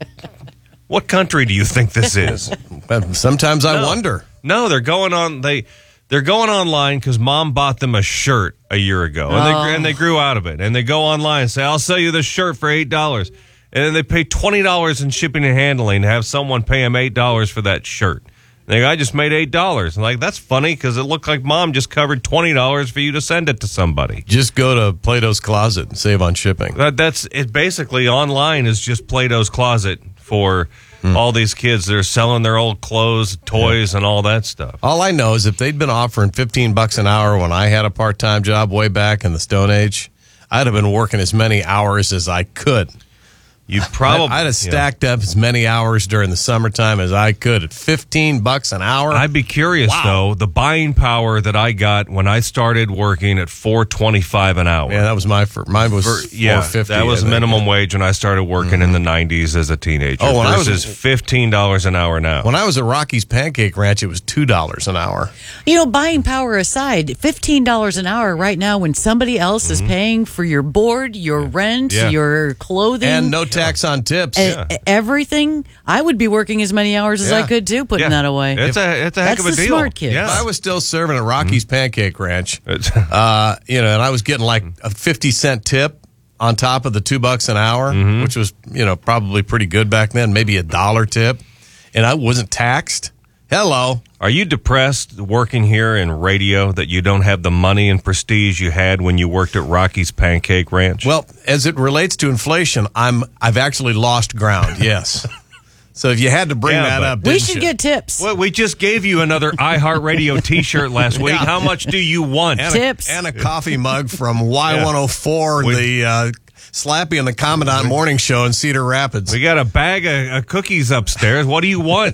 what country do you think this is? Sometimes I no, wonder. No, they're going on... They... They're going online because mom bought them a shirt a year ago, and, oh. they, and they grew out of it. And they go online and say, I'll sell you this shirt for eight dollars. And then they pay twenty dollars in shipping and handling to have someone pay them eight dollars for that shirt. And they go, I just made eight dollars. And like, that's funny because it looked like mom just covered twenty dollars for you to send it to somebody. Just go to Plato's Closet and save on shipping. That, that's it. Basically, online is just Plato's Closet for... Mm. All these kids, they're selling their old clothes, toys, yeah. and all that stuff. All I know is if they'd been offering fifteen bucks an hour when I had a part-time job way back in the Stone Age, I'd have been working as many hours as I could. You probably I'd have stacked yeah. up as many hours during the summertime as I could at fifteen bucks an hour. I'd be curious wow. though, the buying power that I got when I started working at four twenty-five an hour. Yeah, that was my first. Mine was For, yeah, four fifty. That was minimum wage when I started working mm-hmm. in the nineties as a teenager. Oh, when versus I was fifteen dollars an hour now. When I was at Rocky's Pancake Ranch, it was two dollars an hour. You know, buying power aside, fifteen dollars an hour right now when somebody else mm-hmm. is paying for your board, your yeah. rent, yeah. your clothing, and no tax on tips. Yeah. Everything. I would be working as many hours as yeah. I could too, putting yeah. that away. It's a it's a heck That's of a the deal. Smart kids. Yeah. If I was still serving at Rocky's mm-hmm. Pancake Ranch, uh, you know, and I was getting like a fifty cent tip on top of the two bucks an hour, mm-hmm. which was you know probably pretty good back then, maybe a dollar tip, and I wasn't taxed. Hello. Are you depressed working here in radio that you don't have the money and prestige you had when you worked at Rocky's Pancake Ranch? Well, as it relates to inflation, I'm I've actually lost ground. Yes. So if you had to bring yeah, that up, we should you? get tips. Well, we just gave you another iHeartRadio T-shirt last week. Yeah. How much do you want? And tips a, and a coffee mug from Y one oh four, yeah. the uh, Slappy and the Commandant Morning Show in Cedar Rapids. We got a bag of, of cookies upstairs. What do you want?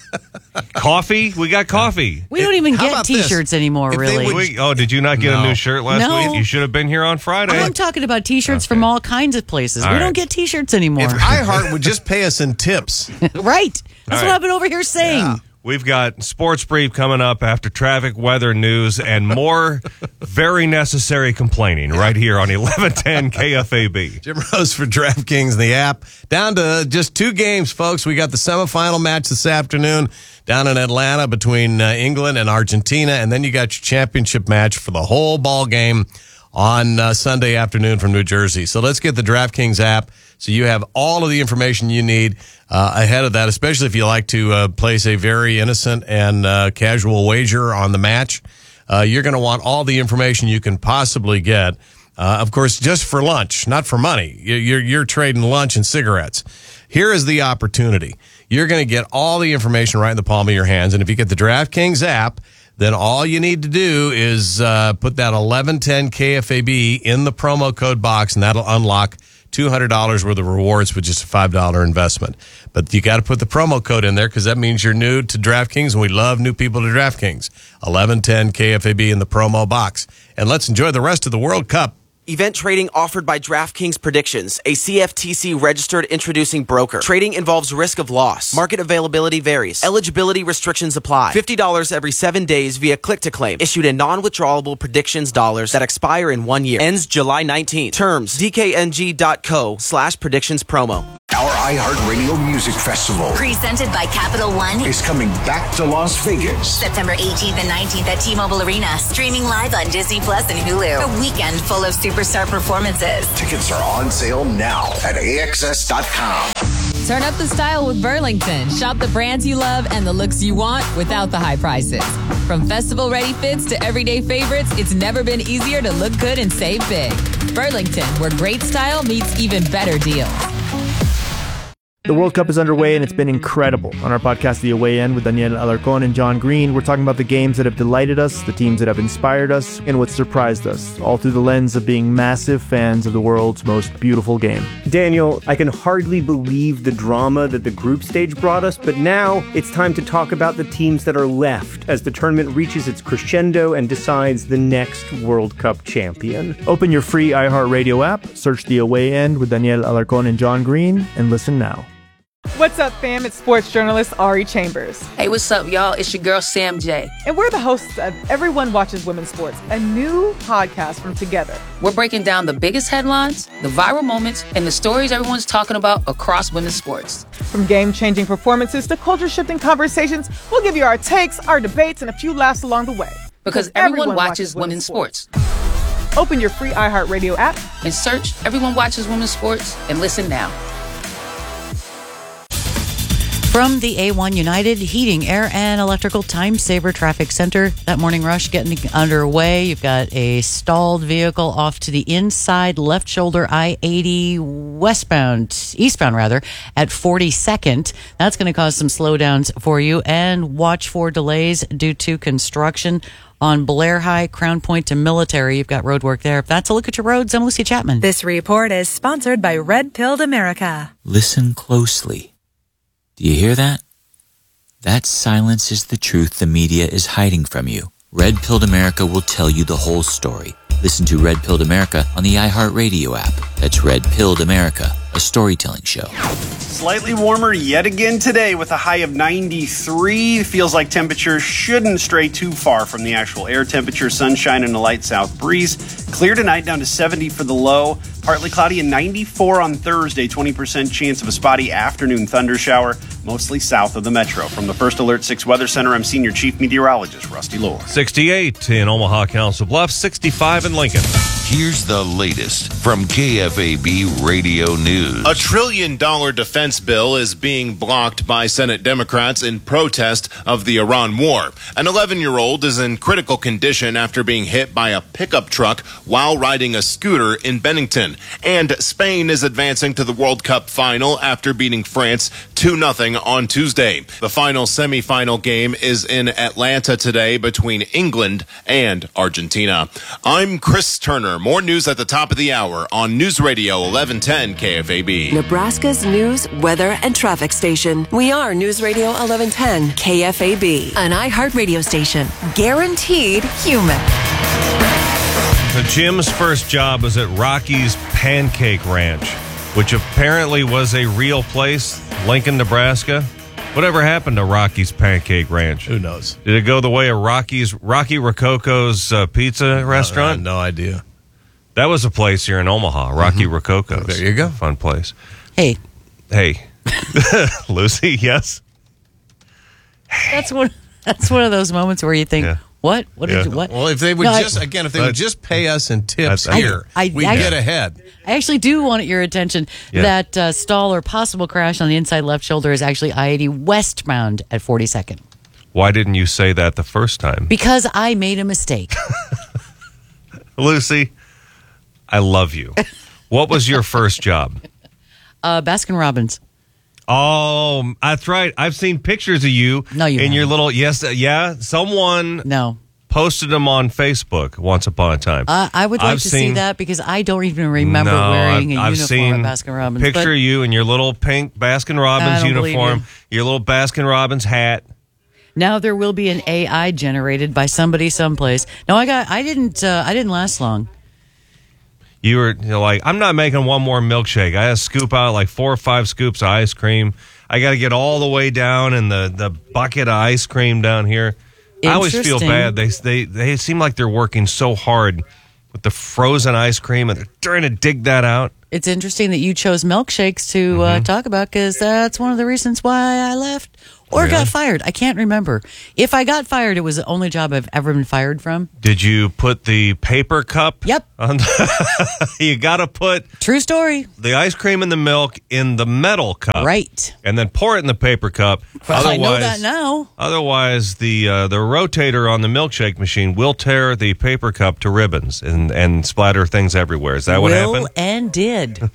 Coffee? We got coffee. We don't even How get T-shirts this? anymore, if really. Would, we, oh, did you not get no. a new shirt last no. week? You should have been here on Friday. I'm talking about T-shirts okay. from all kinds of places. All we right. don't get T-shirts anymore. If iHeart would just pay us in tips. Right. That's right. what I've been over here saying. Yeah. We've got Sports Brief coming up after traffic, weather, news, and more very necessary complaining right here on eleven ten K F A B. Jim Rose for DraftKings, the app. Down to just two games, folks. We got the semifinal match this afternoon down in Atlanta between uh, England and Argentina, and then you got your championship match for the whole ball game on uh, Sunday afternoon from New Jersey. So let's get the DraftKings app. So you have all of the information you need uh, ahead of that, especially if you like to uh, place a very innocent and uh, casual wager on the match. Uh, you're going to want all the information you can possibly get. Uh, of course, just for lunch, not for money. You're, you're trading lunch and cigarettes. Here is the opportunity. You're going to get all the information right in the palm of your hands. And if you get the DraftKings app, then all you need to do is uh, put that eleven ten K F A B in the promo code box, and that'll unlock two hundred dollars worth of rewards with just a five dollars investment. But you got to put the promo code in there because that means you're new to DraftKings, and we love new people to DraftKings. eleven ten K F A B in the promo box. And let's enjoy the rest of the World Cup. Event trading offered by DraftKings Predictions, a C F T C-registered introducing broker. Trading involves risk of loss. Market availability varies. Eligibility restrictions apply. fifty dollars every seven days via click-to-claim. Issued in non-withdrawable predictions dollars that expire in one year. Ends July nineteenth. Terms, dkng.co slash predictions promo. Our iHeartRadio Music Festival, presented by Capital One, is coming back to Las Vegas. September eighteenth and nineteenth at T-Mobile Arena. Streaming live on Disney Plus and Hulu. A weekend full of superstar performances. Tickets are on sale now at A X S dot com. Turn up the style with Burlington. Shop the brands you love and the looks you want without the high prices. From festival-ready fits to everyday favorites, it's never been easier to look good and save big. Burlington, where great style meets even better deals. The World Cup is underway, and it's been incredible. On our podcast, The Away End, with Daniel Alarcón and John Green, we're talking about the games that have delighted us, the teams that have inspired us, and what surprised us, all through the lens of being massive fans of the world's most beautiful game. Daniel, I can hardly believe the drama that the group stage brought us, but now it's time to talk about the teams that are left as the tournament reaches its crescendo and decides the next World Cup champion. Open your free iHeartRadio app, search The Away End with Daniel Alarcón and John Green, and listen now. What's up, fam? It's sports journalist Ari Chambers. Hey, what's up, y'all? It's your girl, Sam J. And we're the hosts of Everyone Watches Women's Sports, a new podcast from Together. We're breaking down the biggest headlines, the viral moments, and the stories everyone's talking about across women's sports. From game-changing performances to culture-shifting conversations, we'll give you our takes, our debates, and a few laughs along the way. Because, because everyone, everyone watches, watches women's, women's sports. sports. Open your free iHeartRadio app and search Everyone Watches Women's Sports and listen now. From the A one United Heating, Air, and Electrical Time Saver Traffic Center, that morning rush getting underway. You've got a stalled vehicle off to the inside left shoulder I eighty westbound, eastbound rather, at forty-second. That's going to cause some slowdowns for you, and watch for delays due to construction on Blair High, Crown Point to Military. You've got road work there. That's a look at your roads. I'm Lucy Chapman. This report is sponsored by Red Pilled America. Listen closely. Do you hear that? That silence is the truth the media is hiding from you. Red Pilled America will tell you the whole story. Listen to Red Pilled America on the iHeartRadio app. That's Red Pilled America, a storytelling show. Slightly warmer yet again today with a high of ninety-three. Feels like temperatures shouldn't stray too far from the actual air temperature. Sunshine and a light south breeze. Clear tonight down to seventy for the low. Partly cloudy and ninety-four on Thursday. twenty percent chance of a spotty afternoon thunder shower, mostly south of the metro. From the First Alert six Weather Center, I'm Senior Chief Meteorologist Rusty Lohr. sixty-eight in Omaha, Council Bluffs, sixty-five in Lincoln. Here's the latest from K F A B Radio News. A trillion dollar defense bill is being blocked by Senate Democrats in protest of the Iran war. An eleven-year-old is in critical condition after being hit by a pickup truck while riding a scooter in Bennington. And Spain is advancing to the World Cup final after beating France two nothing on Tuesday. The final semifinal game is in Atlanta today between England and Argentina. I'm Chris Turner. More news at the top of the hour on News Radio eleven ten K F A B. Nebraska's news, weather, and traffic station. We are News Radio eleven ten K F A B, an iHeartRadio station. Guaranteed human. So Jim's first job was at Rocky's Pancake Ranch, which apparently was a real place, Lincoln, Nebraska. Whatever happened to Rocky's Pancake Ranch? Who knows? Did it go the way of Rocky's Rocky Rococo's uh, pizza restaurant? No, no idea. That was a place here in Omaha, Rocky mm-hmm. Rococo's. There you go. Fun place. Hey. Hey. Lucy, yes? That's one, that's one of those moments where you think, yeah. What? What Yeah. did you, what? Well, if they would No, just, I- again, if they would just pay us in tips I- here, I- we I- get ahead. I actually do want your attention Yeah. that uh, stall or possible crash on the inside left shoulder is actually I eighty westbound at forty-second. Why didn't you say that the first time? Because I made a mistake. Lucy, I love you. What was your first job? Uh, Baskin Robbins. Oh, that's right. I've seen pictures of you No, you in your haven't. little, yes, uh, yeah. Someone No. posted them on Facebook once upon a time. Uh, I would like I've to seen- see that because I don't even remember No, wearing a I've, I've uniform seen at Baskin Robbins. picture but of you in your little pink Baskin I Robbins don't believe uniform, you. your little Baskin Robbins hat. now there will be an A I generated by somebody someplace. No, I got. I didn't. Uh, I didn't last long. You were you know, like, I'm not making one more milkshake. I had to scoop out like four or five scoops of ice cream. I got to get all the way down in the, the bucket of ice cream down here. I always feel Interesting. bad. They, they, they seem like they're working so hard with the frozen ice cream and they're trying to dig that out. It's interesting that you chose milkshakes to uh, talk about because that's one of the reasons why I left or Really? got fired. I can't remember. If I got fired, it was the only job I've ever been fired from. Did you put the paper cup? Yep. On the, you got to put True story. the ice cream and the milk in the metal cup. Right. And then pour it in the paper cup. Well, I know Otherwise- that now. Otherwise, the uh, the rotator on the milkshake machine will tear the paper cup to ribbons and, and splatter things everywhere. Is that what Will happened? and did.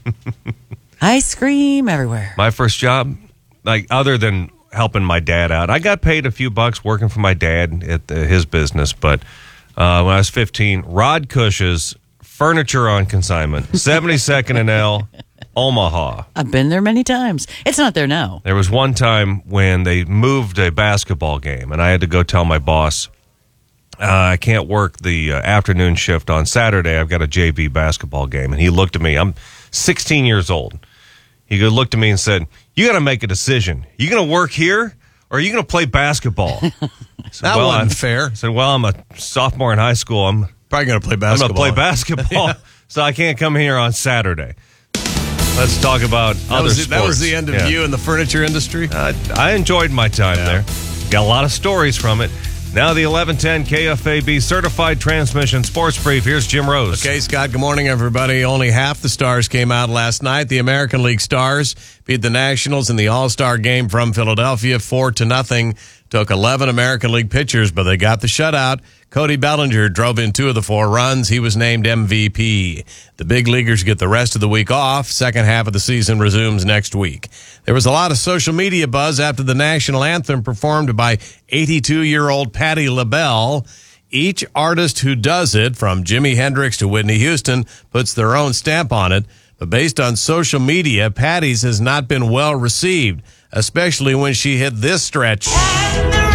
Ice cream everywhere. My first job, like other than helping my dad out, I got paid a few bucks working for my dad at the, his business. But uh, when I was fifteen, Rod Cush's Furniture on Consignment, seventy-second and L, Omaha. I've been there many times. It's not there now. There was one time when they moved a basketball game, and I had to go tell my boss, uh, I can't work the uh, afternoon shift on Saturday. I've got a J V basketball game. And he looked at me. I'm sixteen years old. He looked at me and said, you got to make a decision. You going to work here or are you going to play basketball? I said, That well, wasn't I fair. said, well, I'm a sophomore in high school. I'm Probably going to play I'm going to basketball. play basketball, Yeah. so I can't come here on Saturday. Let's talk about That other was, sports. the, that was the end of Yeah. you in the furniture industry? Uh, I enjoyed my time there. Got a lot of stories from it. Now the eleven ten K F A B Certified Transmission Sports Brief. Here's Jim Rose. Okay, Scott, good morning, everybody. Only half the Stars came out last night. The American League Stars beat the Nationals in the All-Star game from Philadelphia, four to nothing. Took eleven American League pitchers, but they got the shutout. Cody Bellinger drove in two of the four runs. He was named M V P. The big leaguers get the rest of the week off. Second half of the season resumes next week. There was a lot of social media buzz after the national anthem performed by eighty-two-year-old Patti LaBelle. Each artist who does it, from Jimi Hendrix to Whitney Houston, puts their own stamp on it. But based on social media, Patti's has not been well received, especially when she hit this stretch.